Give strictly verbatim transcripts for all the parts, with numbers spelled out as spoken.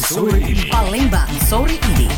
sore ini. Palembang sore ini.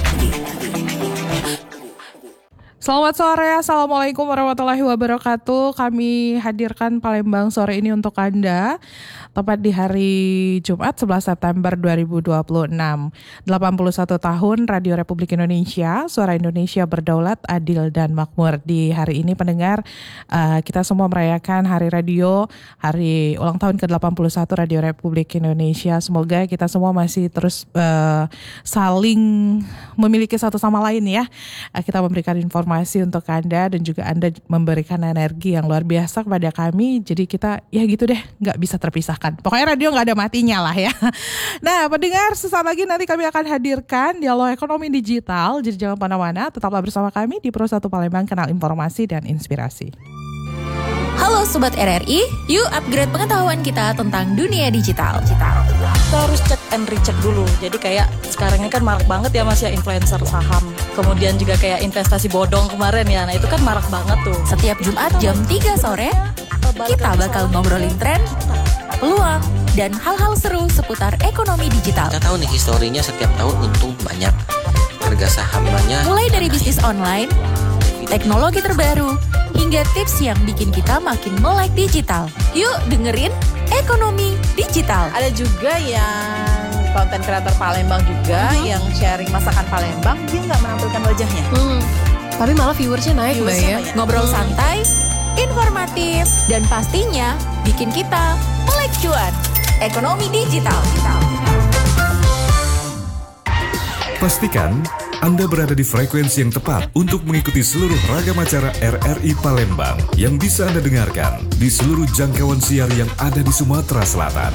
Selamat sore, Assalamualaikum warahmatullahi wabarakatuh. Kami hadirkan Palembang sore ini untuk Anda, tepat di hari Jumat sebelas September dua ribu dua puluh enam. delapan puluh satu tahun Radio Republik Indonesia, suara Indonesia berdaulat, adil dan makmur. Di hari ini pendengar, uh, kita semua merayakan Hari Radio, hari ulang tahun ke delapan puluh satu Radio Republik Indonesia. Semoga kita semua masih terus uh, saling memiliki satu sama lain ya. Uh, kita memberikan informasi untuk Anda dan juga Anda memberikan energi yang luar biasa kepada kami. Jadi kita ya gitu deh, gak bisa terpisahkan. Pokoknya radio gak ada matinya lah ya. Nah pendengar, sesaat lagi nanti kami akan hadirkan dialog ekonomi digital. Jadi jangan kemana-mana, tetaplah bersama kami di Pro satu Palembang, kenal informasi dan inspirasi. Halo Sobat R R I, yuk upgrade pengetahuan kita tentang dunia digital. digital. Kita harus cek and recheck dulu. Jadi kayak sekarang ini kan marak banget ya Mas ya influencer saham. Kemudian juga kayak investasi bodong kemarin ya. Nah itu kan marak banget tuh. Setiap Jumat jam tiga sore, kita bakal ngobrolin tren, peluang, dan hal-hal seru seputar ekonomi digital. Kita tahu nih historinya setiap tahun untung banyak. Harga sahamnya mulai dari bisnis online, teknologi terbaru, hingga tips yang bikin kita makin melek digital. Yuk dengerin Ekonomi Digital. Ada juga yang konten kreator Palembang juga uh-huh. yang sharing masakan Palembang, dia nggak menampilkan wajahnya. Hmm. Tapi malah viewersnya naik Mbak ya. Ngobrol santai, informatif, dan pastinya bikin kita melek cuan. Ekonomi Digital. Pastikan Anda berada di frekuensi yang tepat untuk mengikuti seluruh ragam acara R R I Palembang yang bisa Anda dengarkan di seluruh jangkauan siar yang ada di Sumatera Selatan.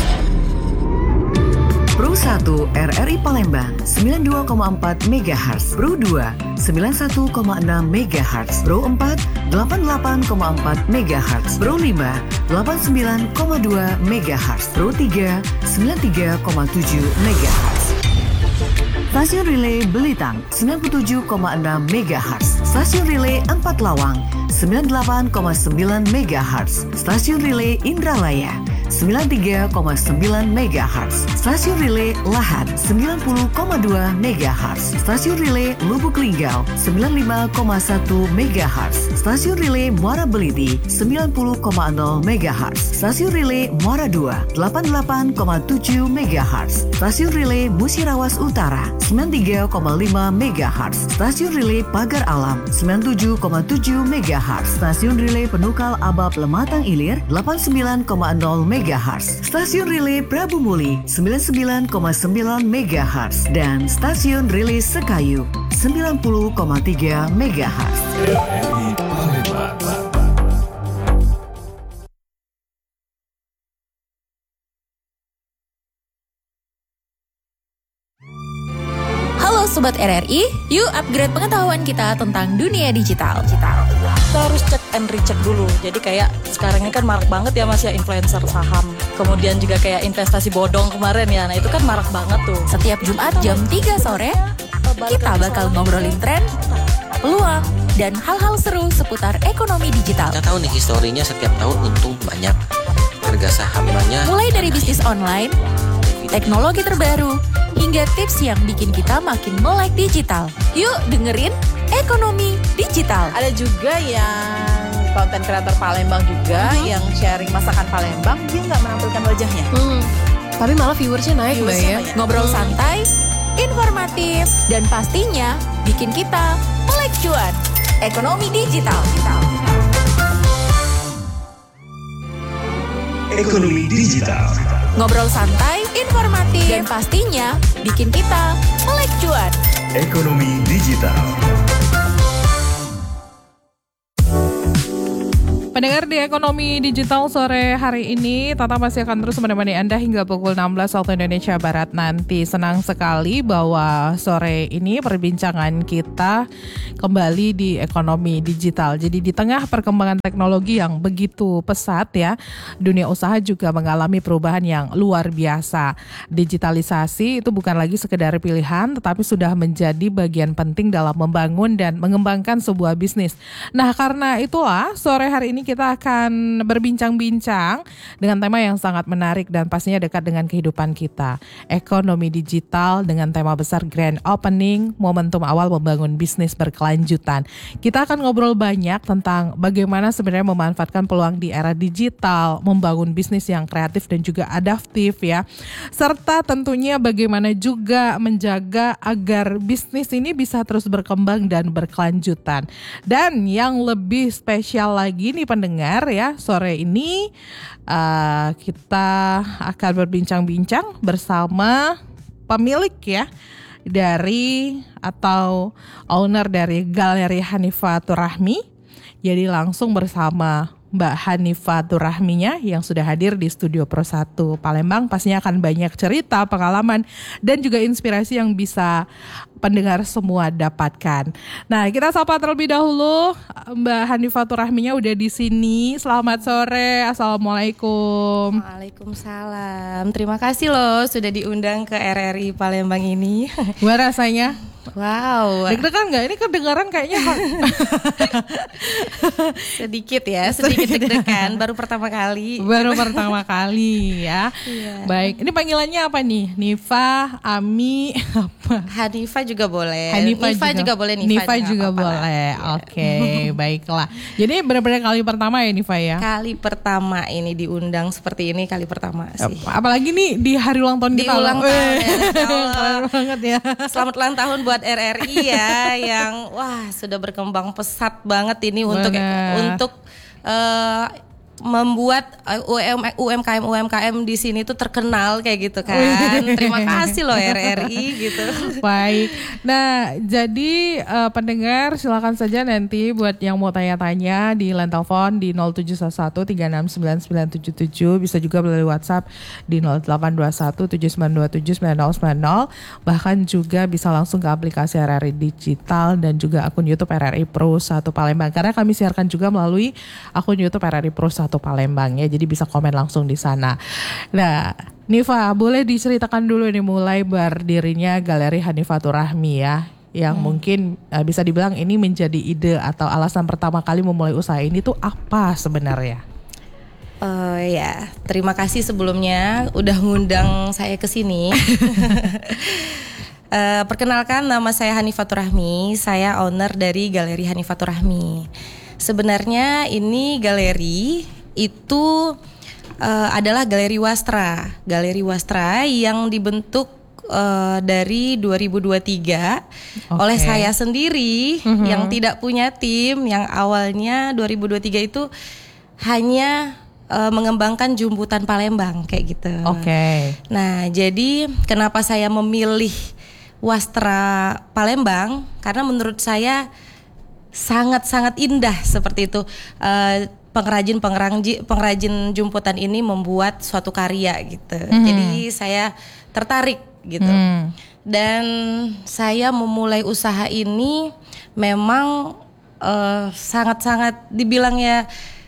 Pro satu R R I Palembang sembilan puluh dua koma empat megahertz, Pro dua sembilan puluh satu koma enam megahertz, Pro empat delapan puluh delapan koma empat megahertz, Pro lima delapan puluh sembilan koma dua megahertz, Pro tiga sembilan puluh tiga koma tujuh megahertz. Stasiun Relay Belitang sembilan puluh tujuh koma enam megahertz, Stasiun Relay Empat Lawang sembilan puluh delapan koma sembilan megahertz, Stasiun Relay Indralaya sembilan puluh tiga koma sembilan megahertz, Stasiun Relay Lahat sembilan puluh koma dua megahertz, Stasiun Relay Lubuk Linggau sembilan puluh lima koma satu megahertz, Stasiun Relay Muara Beliti sembilan puluh koma nol megahertz, Stasiun Relay Muara dua delapan puluh delapan koma tujuh megahertz, Stasiun Relay Musirawas Utara sembilan puluh tiga koma lima megahertz, Stasiun Relay Pagar Alam sembilan puluh tujuh koma tujuh megahertz, Stasiun Relay Penukal Abab Lematang Ilir delapan puluh sembilan koma nol megahertz, Stasiun Relay Prabu Muli sembilan puluh sembilan koma sembilan megahertz, dan Stasiun Relay Sekayu sembilan puluh koma tiga megahertz. R R I Palembang. Sobat R R I, yuk upgrade pengetahuan kita tentang dunia digital. digital. Kita harus cek and recheck dulu. Jadi kayak sekarang ini kan marak banget ya Mas ya influencer saham. Kemudian juga kayak investasi bodong kemarin ya. Nah itu kan marak banget tuh. Setiap Jumat jam tiga sore, kita bakal ngobrolin tren, peluang, dan hal-hal seru seputar ekonomi digital. Kita tahu nih historinya setiap tahun untung banyak. Harga sahamnya mulai dari bisnis online, teknologi terbaru, hingga tips yang bikin kita makin melek digital. Yuk dengerin Ekonomi Digital. Ada juga yang konten kreator Palembang juga uh-huh. yang sharing masakan Palembang, dia nggak menampilkan wajahnya. Hmm. Tapi malah viewersnya naik Mbak ya. Ngobrol santai, informatif, dan pastinya bikin kita melek cuan. Ekonomi Digital. Ekonomi Digital. Ngobrol santai, informatif, dan pastinya bikin kita melek cuan. Ekonomi Digital. Pendengar di Ekonomi Digital sore hari ini, Tata masih akan terus menemani Anda hingga pukul enam belas waktu Indonesia Barat nanti. Senang sekali bahwa sore ini perbincangan kita kembali di Ekonomi Digital. Jadi di tengah perkembangan teknologi yang begitu pesat ya, dunia usaha juga mengalami perubahan yang luar biasa. Digitalisasi itu bukan lagi sekedar pilihan, tetapi sudah menjadi bagian penting dalam membangun dan mengembangkan sebuah bisnis. Nah, karena itulah sore hari ini kita akan berbincang-bincang dengan tema yang sangat menarik dan pastinya dekat dengan kehidupan kita. Ekonomi digital dengan tema besar Grand Opening, momentum awal membangun bisnis berkelanjutan. Kita akan ngobrol banyak tentang bagaimana sebenarnya memanfaatkan peluang di era digital, membangun bisnis yang kreatif dan juga adaptif ya. Serta tentunya bagaimana juga menjaga agar bisnis ini bisa terus berkembang dan berkelanjutan. Dan yang lebih spesial lagi nih pendengar ya, sore ini uh, kita akan berbincang-bincang bersama pemilik ya dari atau owner dari Galeri Hanifah Turahmi. Jadi langsung bersama Mbak Hanifah Turahminya yang sudah hadir di Studio Pro satu Palembang. Pastinya akan banyak cerita, pengalaman, dan juga inspirasi yang bisa pendengar semua dapatkan. Nah, kita sapa terlebih dahulu Mbak Hanifah Turahminya udah di sini. Selamat sore, Assalamualaikum. Waalaikumsalam. Terima kasih loh sudah diundang ke R R I Palembang ini. Gimana rasanya? Wow. Deg-degan nggak? Ini kedengaran kayaknya sedikit ya, sedikit deg-degan. Baru pertama kali. Baru pertama kali ya. Iya. Baik, ini panggilannya apa nih? Nifa, Ami, apa? Hanifah juga boleh. Hanifah Nifa juga, juga boleh. Nifa, Nifa juga boleh. Oke, okay, baiklah. Jadi benar-benar kali pertama ya Nifa ya? Kali pertama ini diundang seperti ini kali pertama sih. Apalagi nih di hari ulang tahun di kita. Di ulang tahun ya. Keren banget ya. Selamat ulang tahun buat R R I ya yang wah sudah berkembang pesat banget ini untuk Bener. untuk uh, membuat U M K M U M K M di sini tuh terkenal kayak gitu kan. Terima kasih loh R R I gitu. Baik. Nah, jadi uh, pendengar silakan saja nanti buat yang mau tanya-tanya di line telepon di nol tujuh satu satu tiga enam sembilan sembilan tujuh tujuh, bisa juga melalui WhatsApp di nol delapan dua satu tujuh sembilan dua tujuh sembilan nol sembilan nol, bahkan juga bisa langsung ke aplikasi R R I Digital dan juga akun YouTube R R I Pro satu Palembang, karena kami siarkan juga melalui akun YouTube R R I Pro satu Palembang ya, jadi bisa komen langsung di sana. Nah, Nifa, boleh diceritakan dulu nih mulai berdirinya Galeri Hanifah Turahmi ya, yang hmm. mungkin uh, bisa dibilang ini menjadi ide atau alasan pertama kali memulai usaha ini tuh apa sebenarnya? Uh, ya, terima kasih sebelumnya udah ngundang saya ke sini. uh, perkenalkan, nama saya Hanifah Turahmi, saya owner dari Galeri Hanifah Turahmi. Sebenarnya ini galeri itu uh, adalah galeri wastra, galeri wastra yang dibentuk uh, dari dua ribu dua puluh tiga okay. oleh saya sendiri mm-hmm. yang tidak punya tim, yang awalnya dua ribu dua puluh tiga itu hanya uh, mengembangkan jumputan Palembang kayak gitu. Oke. Okay. Nah, jadi kenapa saya memilih wastra Palembang? Karena menurut saya sangat-sangat indah seperti itu. Uh, pengrajin pengrajin pengrajin jumputan ini membuat suatu karya gitu. Mm-hmm. Jadi saya tertarik gitu. Mm. Dan saya memulai usaha ini memang uh, sangat-sangat dibilang ya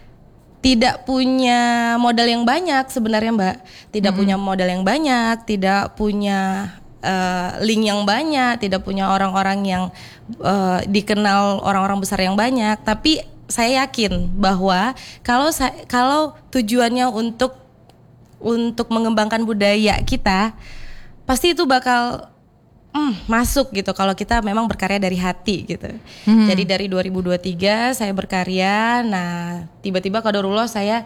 tidak punya modal yang banyak sebenarnya Mbak. Tidak mm-hmm. punya modal yang banyak, tidak punya uh, link yang banyak, tidak punya orang-orang yang uh, dikenal orang-orang besar yang banyak, tapi saya yakin bahwa kalau saya, kalau tujuannya untuk untuk mengembangkan budaya kita, pasti itu bakal mm, masuk gitu kalau kita memang berkarya dari hati gitu. Hmm. Jadi dari dua ribu dua puluh tiga saya berkarya, nah tiba-tiba qadarullah saya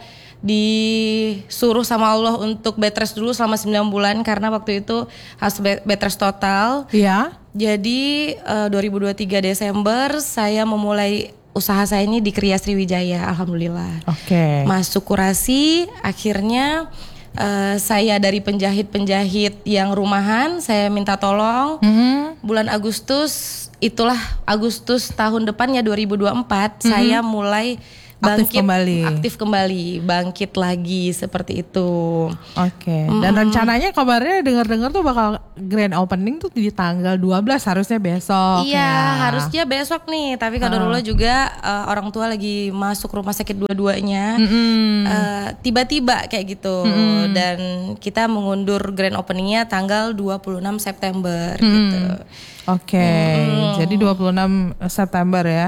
disuruh sama Allah untuk bed rest dulu selama sembilan bulan karena waktu itu harus bed rest total. Iya. Jadi uh, dua ribu dua puluh tiga Desember saya memulai usaha saya ini di Kriya Sriwijaya, alhamdulillah. Oke. Okay. Masuk kurasi, akhirnya uh, saya dari penjahit-penjahit yang rumahan, saya minta tolong. Mm-hmm. Bulan Agustus, itulah Agustus tahun depannya dua ribu dua puluh empat, mm-hmm. saya mulai bangkit aktif kembali. aktif kembali, bangkit lagi seperti itu. Oke. Okay. Dan mm. rencananya kabarnya dengar-dengar tuh bakal grand opening tuh di tanggal dua belas, harusnya besok. Iya, ya. harusnya besok nih. Tapi qadarullah uh. juga uh, orang tua lagi masuk rumah sakit dua-duanya. Mm-hmm. Uh, tiba-tiba kayak gitu. Mm-hmm. Dan kita mengundur grand openingnya tanggal dua puluh enam September mm-hmm. gitu. Oke, okay. hmm. Jadi dua puluh enam September ya.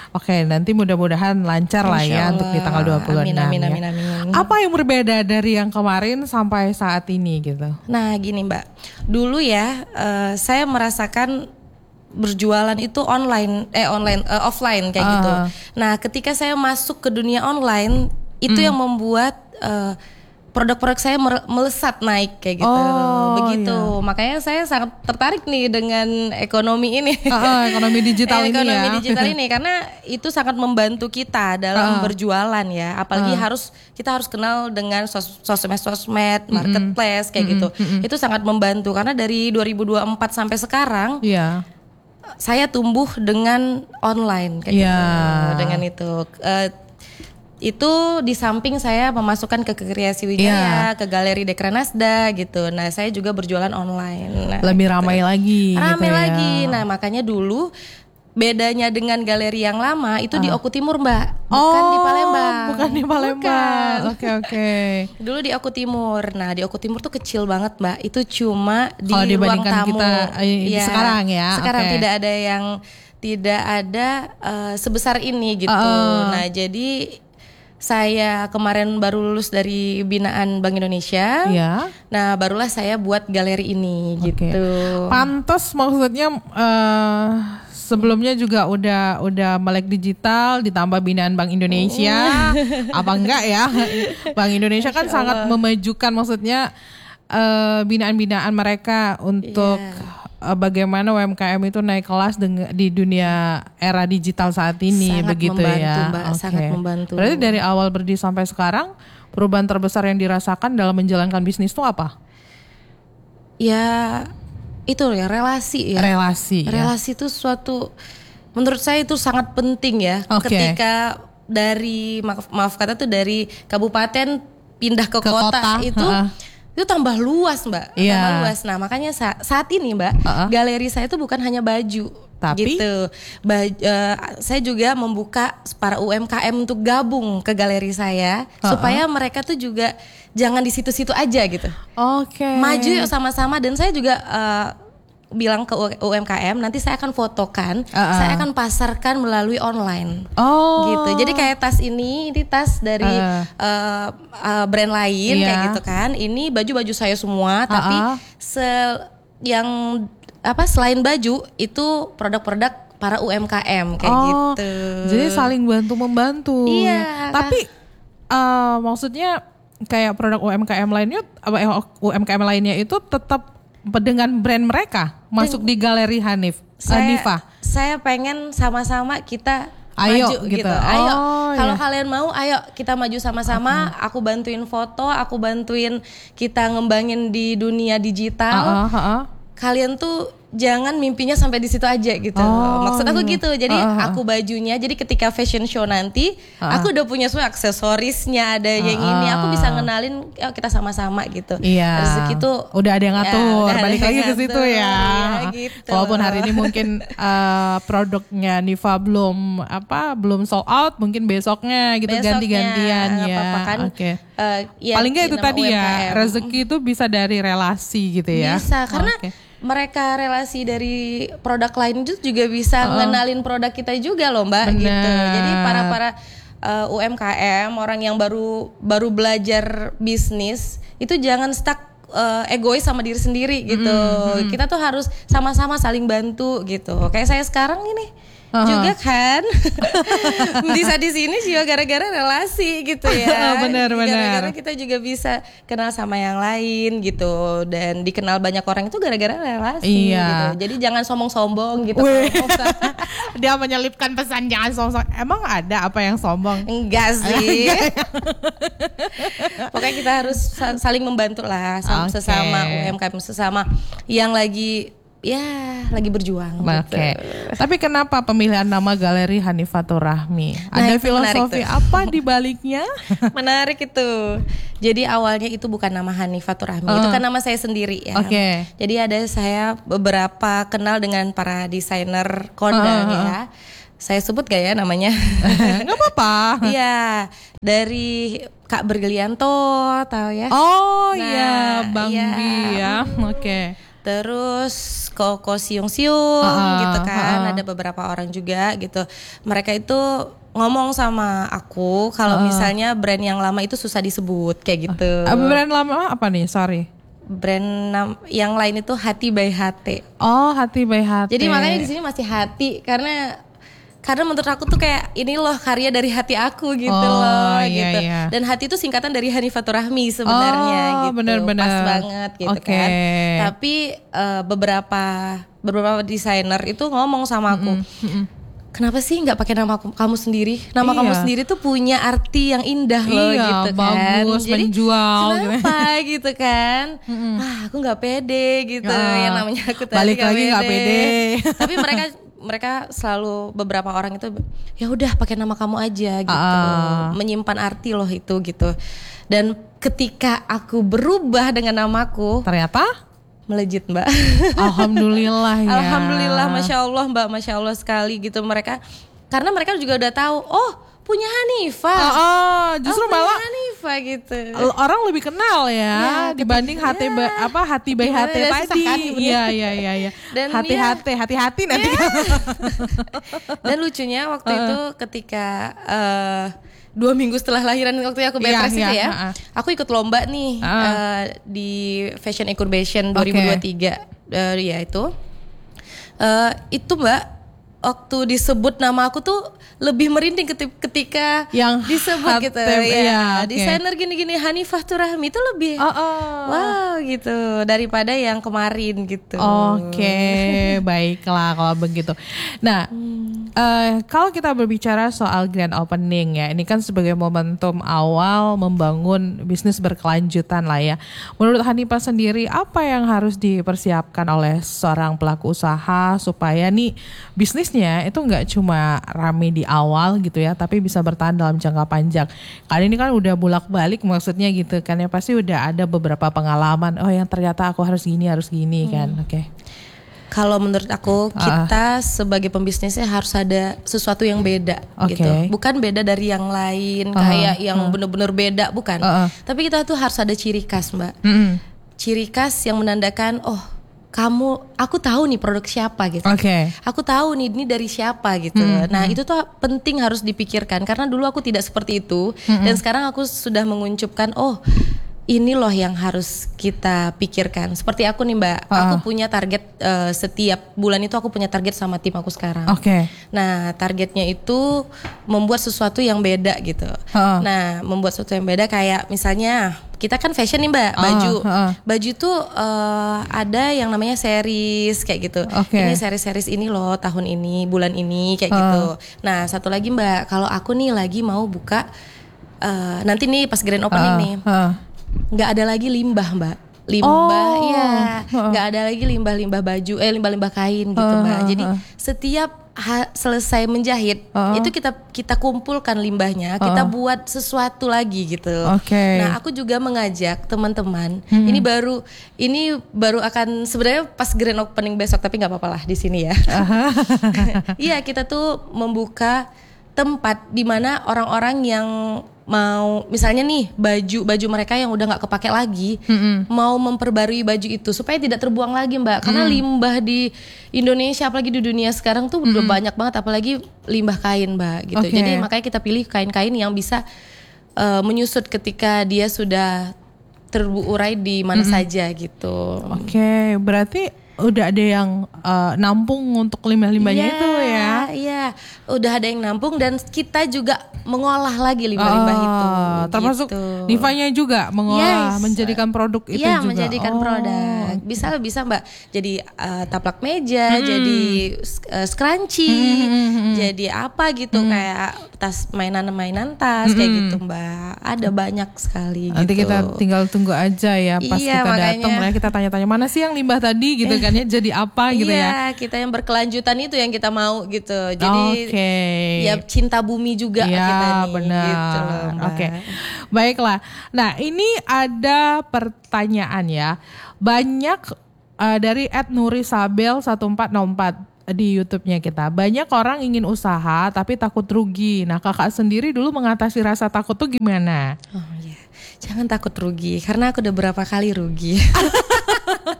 Oke, nanti mudah-mudahan lancar lah ya untuk di tanggal dua puluh enam. Amin, amin, ya. amin, amin. Apa yang berbeda dari yang kemarin sampai saat ini gitu? Nah gini Mbak, dulu ya uh, saya merasakan berjualan itu online, eh online, uh, offline kayak uh. gitu. Nah ketika saya masuk ke dunia online, itu mm. yang membuat uh, produk-produk saya melesat naik kayak gitu, oh, begitu. iya. Makanya saya sangat tertarik nih dengan ekonomi ini, uh, uh, ekonomi digital ini ekonomi ya. Ekonomi digital ini karena itu sangat membantu kita dalam uh. berjualan ya. Apalagi uh. harus kita harus kenal dengan sos- sosmed-sosmed, marketplace kayak mm-hmm. gitu. Mm-hmm. Itu sangat membantu karena dari dua ribu dua puluh empat sampai sekarang. Yeah. Saya tumbuh dengan online kayak yeah. gitu. Dengan itu. Uh, Itu di samping saya memasukkan ke Kreasi Wijaya, yeah. ke Galeri Dekranasda gitu. Nah saya juga berjualan online. Nah, lebih gitu. ramai lagi. Ramai gitu lagi. Ya. Nah makanya dulu bedanya dengan galeri yang lama itu uh. di Oku Timur Mbak, bukan oh, di Palembang. Bukan di Palembang. Oke oke. Okay. Dulu di Oku Timur. Nah di Oku Timur tuh kecil banget Mbak. Itu cuma di Kalau ruang tamu. Kita, eh, ya, sekarang ya. Sekarang okay. tidak ada yang tidak ada uh, sebesar ini gitu. Uh. Nah jadi saya kemarin baru lulus dari binaan Bank Indonesia. Ya. Nah, barulah saya buat galeri ini okay. gitu. Pantes maksudnya uh, sebelumnya juga udah udah melek digital ditambah binaan Bank Indonesia. Apa enggak ya? Bank Indonesia kan sangat memajukan maksudnya uh, binaan-binaan mereka untuk yeah. bagaimana U M K M itu naik kelas dengan di dunia era digital saat ini, sangat begitu membantu, ya. Mbak, okay. sangat membantu. Berarti dari awal berdiri sampai sekarang perubahan terbesar yang dirasakan dalam menjalankan bisnis itu apa? Ya itu ya relasi ya. Relasi. Relasi itu ya. Suatu menurut saya itu sangat penting ya. Okay. Ketika dari maaf, maaf kata tuh dari kabupaten pindah ke, ke kota, kota itu. Uh-uh. Itu tambah luas Mbak, yeah. tambah luas. Nah makanya sa- saat ini Mbak, uh-uh. galeri saya itu bukan hanya baju, tapi gitu. Baj- uh, saya juga membuka para U M K M untuk gabung ke galeri saya, uh-uh. supaya mereka tuh juga jangan di situ-situ aja gitu. Oke. Okay. Maju yuk sama-sama, dan saya juga uh, bilang ke U M K M nanti saya akan fotokan, uh-uh. saya akan pasarkan melalui online. Oh. Gitu. Jadi kayak tas ini, ini tas dari uh. Uh, uh, brand lain yeah. kayak gitu kan. Ini baju-baju saya semua, uh-uh. tapi se- yang apa selain baju itu produk-produk para U M K M kayak oh, gitu. Jadi saling bantu membantu. Iya. Tapi uh, maksudnya kayak produk U M K M lainnya, apa U M K M lainnya itu tetap dengan brand mereka masuk di galeri Hanif, saya, Hanifah. Saya pengen sama-sama kita ayo, maju gitu. gitu. Ayo, oh, kalau iya. kalian mau, ayo kita maju sama-sama. Uh-huh. Aku bantuin foto, aku bantuin kita ngembangin di dunia digital. Uh-huh, uh-huh. Kalian tuh jangan mimpinya sampai di situ aja gitu. Oh, maksud aku gitu. Jadi uh-huh. aku bajunya. Jadi ketika fashion show nanti, uh-huh. aku udah punya semua aksesorisnya, ada uh-huh. yang ini. Aku bisa ngenalin, yuk kita sama-sama gitu. Iya. Rezeki tuh udah ada yang ngatur. Ya, balik lagi ke situ ya. ya gitu. Walaupun hari ini mungkin uh, produknya Nifa belum apa belum sold out, mungkin besoknya gitu besoknya, ganti-gantian ya. Kan, Oke. Okay. Uh, ya, paling nggak itu tadi U M K M. Ya, rezeki itu bisa dari relasi gitu ya. Bisa karena okay. mereka relasi dari produk lain itu juga bisa uh. ngenalin produk kita juga loh Mbak. Bener. Gitu. Jadi para para uh, U M K M, orang yang baru baru belajar bisnis itu jangan stuck uh, egois sama diri sendiri gitu. Mm-hmm. Kita tuh harus sama-sama saling bantu gitu. Kayak saya sekarang ini. Uh-huh. Juga kan bisa di sini juga gara-gara relasi gitu ya. Benar-benar. Gara-gara kita juga bisa kenal sama yang lain gitu, dan dikenal banyak orang itu gara-gara relasi. Iya. Gitu. Jadi jangan sombong-sombong gitu. Dia menyelipkan pesan jangan sombong. Emang ada apa yang sombong? Enggak sih. Pokoknya kita harus saling membantu lah sama okay. sesama U M K M, sesama yang lagi ya lagi berjuang. Oke. Okay. Gitu. Tapi kenapa pemilihan nama Galeri Hanifatur Rahmi? Nah, ada filosofi apa di baliknya? Menarik itu. Jadi awalnya itu bukan nama Hanifatur Rahmi, uh. itu kan nama saya sendiri ya. Oke. Okay. Jadi ada saya beberapa kenal dengan para desainer kondang uh, uh, uh. ya. Saya sebut gak ya namanya? Gak apa-apa. Iya, dari Kak Bergelianto, tahu ya? Oh nah, iya, Bang iya. Bi ya. Oke. Okay. terus Koko Siung Siung Uh-uh, gitu kan, uh-uh. ada beberapa orang juga gitu. Mereka itu ngomong sama aku kalau Uh-uh. misalnya brand yang lama itu susah disebut kayak gitu. Uh, brand lama apa nih? Sorry. Brand nam- yang lain itu Hati by Hati. Oh, Hati by Hati. Jadi makanya di sini masih Hati karena karena menurut aku tuh kayak ini loh karya dari hati aku gitu Oh, loh iya, gitu. iya. Dan Hati itu singkatan dari Hanifatur Rahmi sebenarnya Oh, gitu. benar-benar. Pas banget gitu Oke. kan. Tapi uh, beberapa beberapa desainer itu ngomong sama aku. Kenapa sih nggak pakai nama aku- kamu sendiri? Nama Iya. kamu sendiri tuh punya arti yang indah loh Iya, gitu kan. bagus, Jadi menjual, gitu. kenapa gitu kan? Ah, aku nggak pede gitu. Ya. Yang namanya aku tadi Balik lagi nggak pede. Tapi mereka mereka selalu beberapa orang itu ya udah pakai nama kamu aja gitu. Ah. Menyimpan arti loh itu gitu. Dan ketika aku berubah dengan namaku, Ternyata melejit mbak. alhamdulillah ya. Alhamdulillah, masya Allah mbak, masya Allah sekali gitu mereka. Karena mereka juga udah tahu, oh punya Hanifah. Oh, oh, justru Oh, punya malah Hanifah gitu. orang lebih kenal ya, Ya, dibanding ketika- hati ya. ba- apa hati by Gimana hati ya, tadi. susah kan, bener. Iya iya iya iya. Dan Hati-hati, hati-hati nanti. Dan lucunya waktu itu ketika eh, dua minggu setelah lahiran waktu aku bed Iya, rest itu iya, ya, ha-ha. aku ikut lomba nih Ha. eh, di Fashion Incubation dua ribu dua puluh tiga. Eh, ya itu, Eh, itu mbak, waktu disebut nama aku tuh lebih merinding keti- ketika Yang disebut gitu Hatem, iya, ya, oke. desainer gini-gini Hanifatur Rahmi itu lebih Oh, oh. wow gitu daripada yang kemarin gitu. Oke, baiklah kalau begitu. Nah, eh, kalau kita berbicara soal grand opening ya, ini kan sebagai momentum awal membangun bisnis berkelanjutan lah ya. Menurut Hanifah sendiri, apa yang harus dipersiapkan oleh seorang pelaku usaha supaya nih bisnisnya itu nggak cuma rame di awal gitu ya, tapi bisa bertahan dalam jangka panjang. Kali ini kan udah bolak-balik maksudnya gitu kan ya, pasti udah ada beberapa pengalaman. Oh, yang ternyata aku harus gini, harus gini kan. Oke. Kalau menurut aku Ah. kita sebagai pembisnisnya harus ada sesuatu yang beda Oke. gitu. Bukan beda dari yang lain Ah, kayak yang ah. bener-bener beda, bukan. Ah, ah. Tapi kita tuh harus ada ciri khas, Mbak. Mm-mm. Ciri khas yang menandakan oh, kamu aku tahu nih produk siapa gitu. Oke. Aku tahu nih ini dari siapa gitu. Hmm, Nah, itu tuh penting harus dipikirkan karena dulu aku tidak seperti itu dan sekarang aku sudah menguncupkan oh, ini loh yang harus kita pikirkan. Seperti aku nih Mbak, Ah. aku punya target eh, setiap bulan itu aku punya target sama tim aku sekarang. Oke. Nah, targetnya itu membuat sesuatu yang beda gitu. Ah. Nah, membuat sesuatu yang beda kayak misalnya kita kan fashion nih Mbak, Ah, baju. ah. Baju tuh eh, ada yang namanya series kayak gitu. Oke. Ini series-series ini loh tahun ini, bulan ini kayak Ah. gitu. Nah, satu lagi Mbak, kalau aku nih lagi mau buka eh, nanti nih pas grand opening Ah, nih. ah. Nggak ada lagi limbah Mbak. Limbah Oh. ya, Ah. nggak ada lagi limbah-limbah baju, eh limbah-limbah kain gitu Ah, Mbak. ah, Jadi ah. setiap ha- selesai menjahit Ah. itu kita kita kumpulkan limbahnya, kita buat sesuatu lagi gitu. Oke. Nah, aku juga mengajak teman-teman. Ini baru ini baru akan sebenarnya pas grand opening besok, tapi nggak apa-apa lah di sini ya. Iya, kita tuh membuka tempat di mana orang-orang yang mau misalnya nih baju baju mereka yang udah nggak kepake lagi mau memperbarui baju itu supaya tidak terbuang lagi Mbak, karena limbah di Indonesia apalagi di dunia sekarang tuh udah banyak banget, apalagi limbah kain Mbak gitu. Oke. Jadi makanya kita pilih kain-kain yang bisa uh, menyusut ketika dia sudah terurai di mana saja gitu. Oke, berarti udah ada yang eh, nampung untuk limbah-limbahnya Iya, itu ya. Iya, udah ada yang nampung dan kita juga mengolah lagi limbah-limbah Oh, itu. termasuk gitu. Nifanya juga mengolah, Yes. menjadikan produk itu Iya, juga. menjadikan Oh. produk. Bisa bisa Mbak. Jadi uh, taplak meja, Hmm. jadi uh, scrunchie, jadi apa gitu Hmm. kayak tas mainan-mainan tas kayak gitu Mbak. Ada banyak sekali Nanti gitu. kita tinggal tunggu aja ya pas Iya, kita makanya. datang, makanya kita tanya-tanya mana sih yang limbah tadi gitu kan ya, jadi apa gitu ya. Iya, kita yang berkelanjutan itu yang kita mau gitu. Jadi Oke. ya cinta bumi juga Iya, kita nih benar. gitu loh, Mbak. Oke. Baiklah. Nah, ini ada pertanyaan ya. Banyak uh, dari at nurisabel satu empat nol empat di YouTube-nya kita. Banyak orang ingin usaha tapi takut rugi. Nah, Kakak sendiri dulu mengatasi rasa takut tuh gimana? Oh iya, jangan takut rugi karena aku udah berapa kali rugi.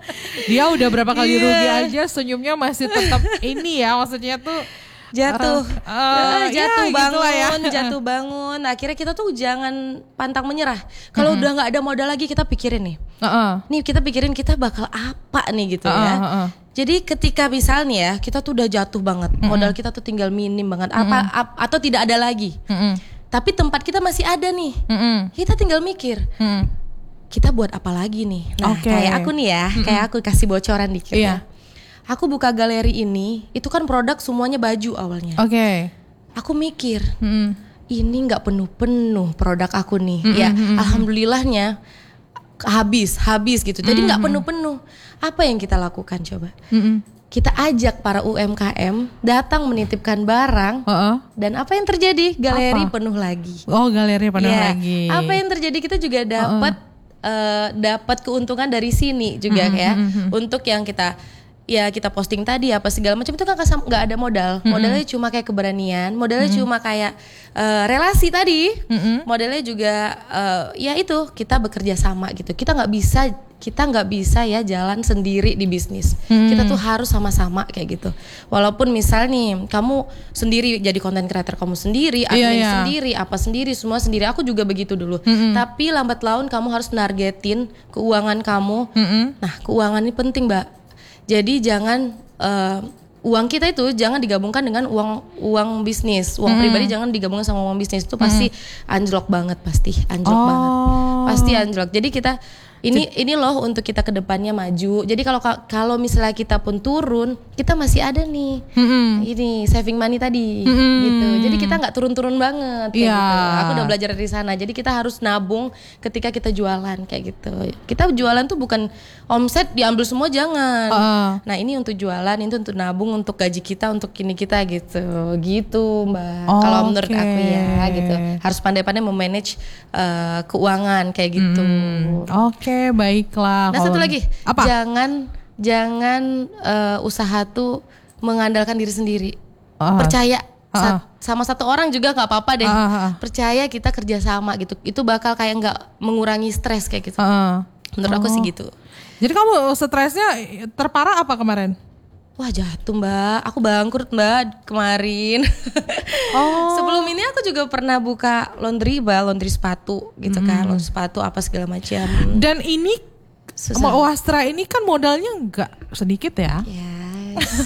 Dia udah berapa kali Iya. rugi aja senyumnya masih tetap ini ya, maksudnya tuh jatuh, Uh, uh, ya, jatuh gitu lah ya. bangun, jatuh bangun. Akhirnya kita tuh jangan pantang menyerah. Kalau udah nggak ada modal lagi kita pikirin nih. Uh-uh. Nih kita pikirin kita bakal apa nih gitu Uh-uh, ya. uh-uh. Jadi ketika misalnya ya kita tuh udah jatuh banget, modal kita tuh tinggal minim banget, apa ap- atau tidak ada lagi. Mm-mm. Tapi tempat kita masih ada nih. Mm-mm. Kita tinggal mikir, Mm. kita buat apa lagi nih? Nah, Oke. kayak aku nih ya, kayak aku kasih bocoran dikit. Iya. Ya. Aku buka galeri ini, itu kan produk semuanya baju awalnya. Oke. Aku mikir, Mm. ini nggak penuh-penuh produk aku nih. Mm-mm, Ya, mm-mm. alhamdulillahnya habis, habis gitu. Jadi nggak penuh-penuh. Apa yang kita lakukan coba? Mm-mm. Kita ajak para U M K M datang menitipkan barang. Uh-uh. Dan apa yang terjadi? Galeri Apa? penuh lagi. Oh, galeri penuh Ya, lagi. apa yang terjadi? Kita juga dapat eh, dapat keuntungan dari sini juga ya. Untuk yang kita ya kita posting tadi apa segala macam itu kan kesam- nggak ada modal. Modalnya cuma kayak keberanian, modalnya cuma kayak eh, relasi tadi. Modalnya juga eh, ya itu kita bekerja sama gitu. Kita nggak bisa kita nggak bisa ya jalan sendiri di bisnis. Kita tuh harus sama-sama kayak gitu. Walaupun misal nih kamu sendiri jadi content creator kamu sendiri, Iya, admin iya. sendiri, apa sendiri, semua sendiri. Aku juga begitu dulu. Tapi lambat laun kamu harus nargetin keuangan kamu. Nah, keuangan ini penting, Mbak. Jadi jangan eh, uang kita itu jangan digabungkan dengan uang uang bisnis, uang pribadi jangan digabungkan sama uang bisnis, itu pasti anjlok banget, pasti anjlok Oh. banget, pasti anjlok. Jadi kita ini ini loh untuk kita kedepannya maju. Jadi kalau kalau misalnya kita pun turun, kita masih ada nih Mm-mm. ini saving money tadi, Mm-mm. gitu. Jadi kita nggak turun-turun banget, kayak Iya. gitu. Aku udah belajar dari sana. Jadi kita harus nabung ketika kita jualan kayak gitu. Kita jualan tuh bukan omset diambil semua, jangan. Uh. Nah ini untuk jualan, itu untuk nabung, untuk gaji kita, untuk ini kita gitu, gitu Mbak. Oh, Kalau menurut oke. aku ya gitu, harus pandai-pandai memanage eh, keuangan kayak gitu. Oke, baiklah. Nah Kalau- satu lagi, Apa? jangan jangan eh, usaha tuh mengandalkan diri sendiri. Ah. Percaya Ah. sa- sama satu orang juga nggak apa-apa deh. Ah, ah, ah. Percaya kita kerjasama gitu, itu bakal kayak nggak mengurangi stres kayak gitu. Uh. Menurut aku Oh. sih gitu. Jadi kamu stresnya terparah apa kemarin? Wah jatuh Mbak, aku bangkrut Mbak kemarin. Oh. Sebelum ini aku juga pernah buka laundry, Mbak, laundry sepatu gitu kan, laundry sepatu apa segala macam. Dan ini Susah. sama Wastra ini kan modalnya nggak sedikit ya? Yes.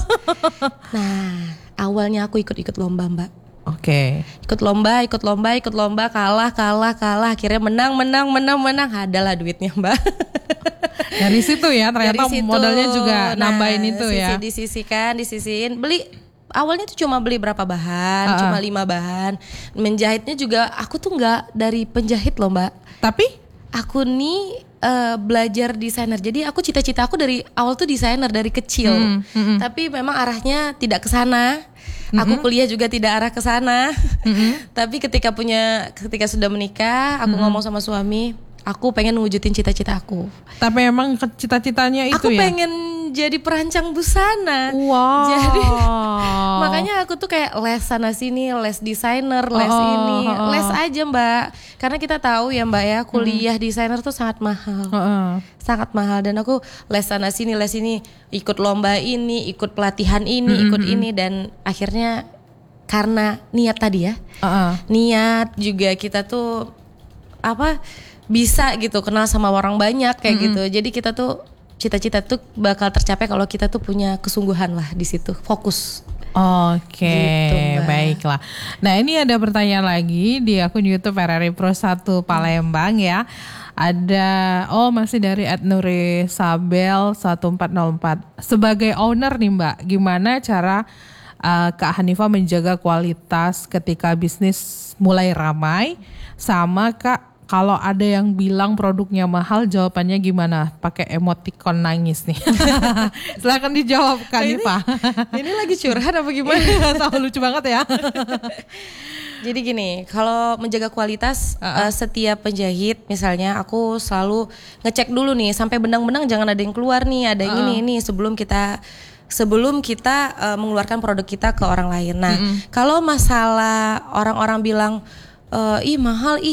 Nah, awalnya aku ikut-ikut lomba, Mbak. Oke. Ikut lomba, ikut lomba, ikut lomba, kalah, kalah, kalah. Akhirnya menang, menang, menang, menang. Adalah duitnya, Mbak. Dari situ ya ternyata Dari situ. modalnya juga Nah, nambahin itu sisi- ya. Disisikan, disisiin. Beli awalnya tuh cuma beli berapa bahan, Uh-uh. cuma lima bahan. Menjahitnya juga aku tuh nggak dari penjahit loh, Mbak. Tapi Aku nih eh, belajar desainer. Jadi aku cita-cita aku dari awal tuh desainer dari kecil. Hmm, hmm, hmm. Tapi memang arahnya tidak ke sana. Aku kuliah juga tidak arah ke sana. Tapi ketika punya ketika sudah menikah, aku ngomong sama suami, aku pengen wujudin cita-cita aku. tapi emang ke- cita-citanya itu Aku ya. pengen jadi perancang busana. Wow. Jadi makanya aku tuh kayak les sana sini, les desainer, les Oh, ini, oh, oh. les aja Mbak. Karena kita tahu ya Mbak ya, kuliah desainer tuh sangat mahal. Heeh. Sangat mahal, dan aku les sana sini, les ini, ikut lomba ini, ikut pelatihan ini, ikut ini, dan akhirnya karena niat tadi ya. Heeh. Niat juga kita tuh apa bisa gitu kenal sama orang banyak kayak gitu. Jadi kita tuh cita-cita tuh bakal tercapai kalau kita tuh punya kesungguhan lah di situ, fokus. Oke, Gitu, Mbak. baiklah. Nah ini ada pertanyaan lagi di akun YouTube R R I Pro satu Palembang ya. Ada, oh masih dari Adnuri Sabel satu empat nol empat. Sebagai owner nih Mbak, gimana cara uh, Kak Hanifah menjaga kualitas ketika bisnis mulai ramai? Sama Kak, kalau ada yang bilang produknya mahal, jawabannya gimana? Pakai emoticon nangis nih. Silakan dijawab Kak Hanifah. Ini lagi curhat apa gimana? Tahu lucu banget ya. Jadi gini, kalau menjaga kualitas uh, setiap penjahit, misalnya aku selalu ngecek dulu nih sampai benang-benang jangan ada yang keluar nih, ada yang ini ini sebelum kita sebelum kita uh, mengeluarkan produk kita ke orang lain. Nah, kalau masalah orang-orang bilang uh, ih mahal, ih